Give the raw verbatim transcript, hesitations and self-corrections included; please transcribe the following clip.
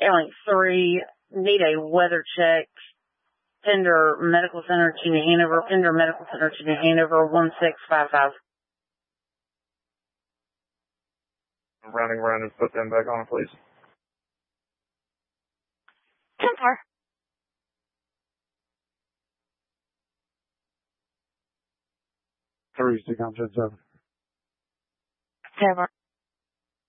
Airlink three, need a weather check. Pender Medical Center to New Hanover, Pender Medical Center to New Hanover, one six five five. Rounding around and put them back on, please. ten four. Three, six, ten seven. ten four.